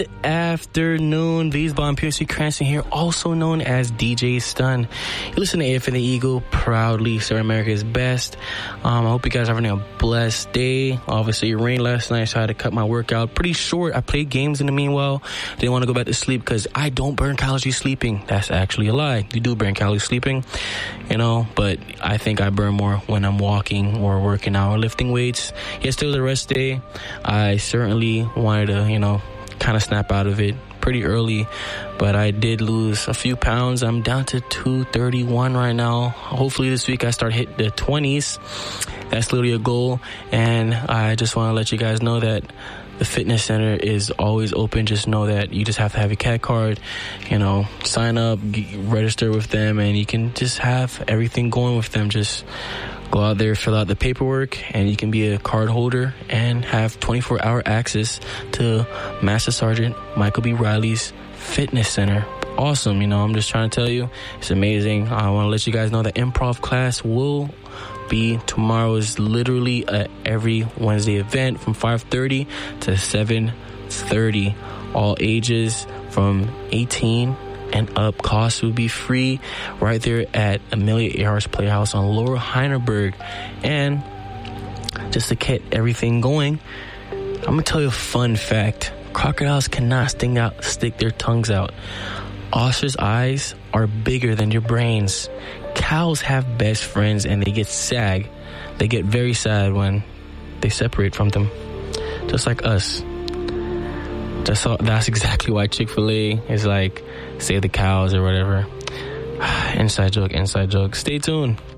Afternoon, Beesball and Piercy Cranston here, also known as DJ Stun. You listen to AF and the Eagle, proudly serving America's best. I hope you guys are having a blessed day. Obviously, it rained last night, so I had to cut my workout pretty short. I played games in the meanwhile. Didn't want to go back to sleep because I don't burn calories sleeping. That's actually a lie. You do burn calories sleeping, but I think I burn more when I'm walking or working out or lifting weights. Yesterday was a rest day. I certainly wanted to, kind of snap out of it pretty early, but I did lose a few pounds. I'm down to 231 right now. Hopefully this week I start hitting the 20s. That's literally a goal, and I just want to let you guys know that the fitness center is always open. Just know that you just have to have your CAD card, sign up, register with them, and you can just have everything going with them. Just go out there, fill out the paperwork, and you can be a card holder and have 24-hour access to Master Sergeant Michael B. Riley's fitness center. Awesome, I'm just trying to tell you, it's amazing. I want to let you guys know that improv class will be tomorrow. Is literally a every Wednesday event from 5:30 to 7:30. All ages from 18 and up. Costs will be free right there at Amelia Earhart Playhouse on Lower Heinerberg. And just to get everything going, I'm gonna tell you a fun fact. Crocodiles cannot stick their tongues out. Ostrich eyes are bigger than your brains. Cows have best friends and they get sad. They get very sad when they separate from them. Just like us. That's exactly why Chick-fil-A is like, save the cows or whatever. Inside joke. Stay tuned.